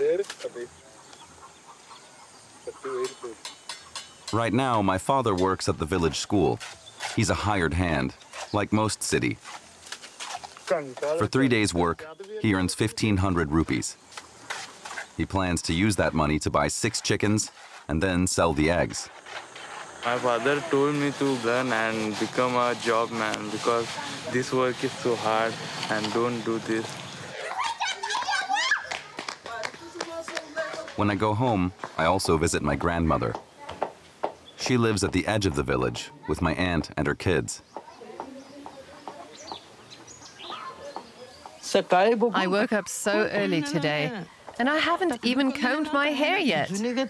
Right now, my father works at the village school. He's a hired hand, like most city. For 3 days' work, he earns 1,500 rupees. He plans to use that money to buy 6 chickens and then sell the eggs. My father told me to learn and become a job man because this work is so hard and don't do this. When I go home, I also visit my grandmother. She lives at the edge of the village with my aunt and her kids. I woke up so early today, and I haven't even combed my hair yet.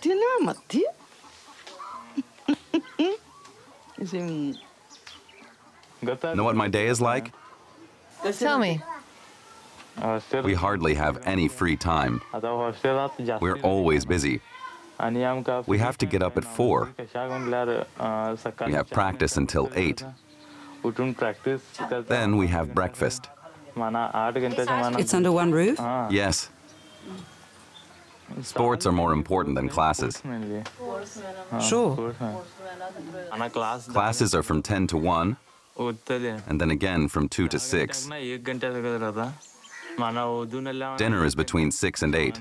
Know what my day is like? Tell me. We hardly have any free time. We're always busy. We have to get up at 4. We have practice until 8. Then we have breakfast. It's under one roof? Yes. Sports are more important than classes. Sure. Classes are from 10 to 1, and then again from 2 to 6. Dinner is between 6 and 8.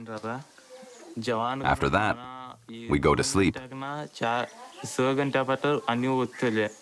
After that, we go to sleep.